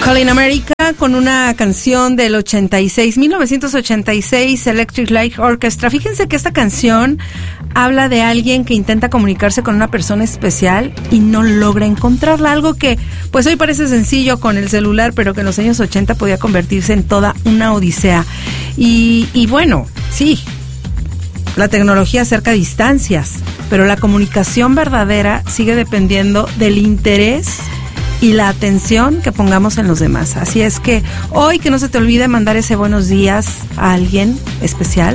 Calling America con una canción del 1986, Electric Light Orchestra. Fíjense que esta canción habla de alguien que intenta comunicarse con una persona especial y no logra encontrarla. Algo que pues hoy parece sencillo con el celular, pero que en los años 80 podía convertirse en toda una odisea. Y bueno, sí, la tecnología acerca distancias, pero la comunicación verdadera sigue dependiendo del interés y la atención que pongamos en los demás. Así es que hoy que no se te olvide mandar ese buenos días a alguien especial,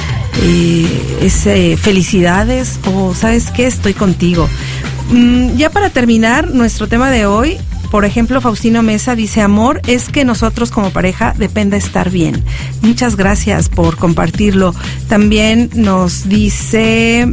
ese felicidades o ¿sabes qué? Estoy contigo. Ya para terminar nuestro tema de hoy, por ejemplo, Faustino Mesa dice: amor es que nosotros como pareja dependa estar bien. Muchas gracias por compartirlo. También nos dice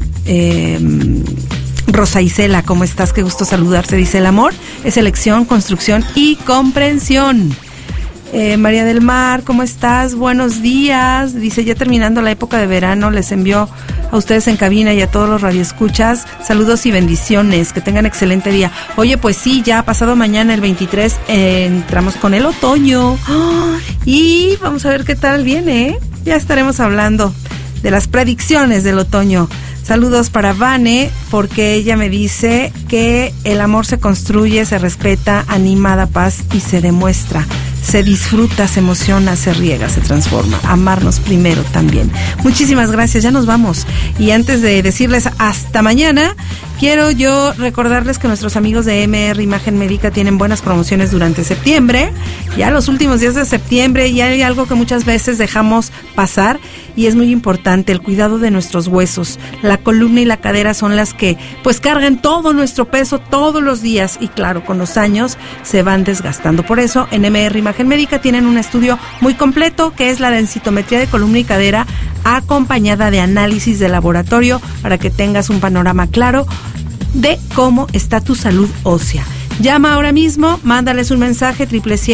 Rosa Isela, ¿cómo estás? Qué gusto saludarte. Dice: el amor es elección, construcción y comprensión. María del Mar, ¿cómo estás? Buenos días. Dice: ya terminando la época de verano, les envío a ustedes en cabina y a todos los radioescuchas saludos y bendiciones, que tengan excelente día. Oye, pues sí, ya pasado mañana el 23 entramos con el otoño. Y vamos a ver qué tal viene, Ya estaremos hablando de las predicciones del otoño. Saludos para Vane, porque ella me dice que el amor se construye, se respeta, anima, da paz y se demuestra. Se disfruta, se emociona, se riega, se transforma. Amarnos primero también. Muchísimas gracias, ya nos vamos. Y antes de decirles hasta mañana, quiero yo recordarles que nuestros amigos de MR Imagen Médica tienen buenas promociones durante septiembre. Ya los últimos días de septiembre, y hay algo que muchas veces dejamos pasar y es muy importante: el cuidado de nuestros huesos. La columna y la cadera son las que pues cargan todo nuestro peso todos los días y claro, con los años se van desgastando. Por eso en MR Imagen Médica tienen un estudio muy completo que es la densitometría de columna y cadera, acompañada de análisis de laboratorio para que tengas un panorama claro de cómo está tu salud ósea. Llama ahora mismo, mándales un mensaje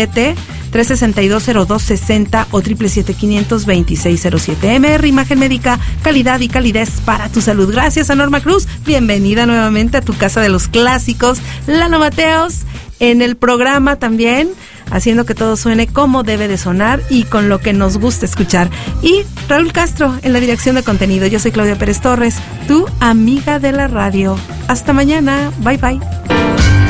777-362-0260 o 777-500-2607. MR Imagen Médica, calidad y calidez para tu salud. Gracias a Norma Cruz, bienvenida nuevamente a tu casa de los clásicos. Lalo Mateos en el programa también, haciendo que todo suene como debe de sonar y con lo que nos gusta escuchar. Y Raúl Castro en la dirección de contenido. Yo soy Claudia Pérez Torres, tu amiga de la radio. Hasta mañana, bye bye.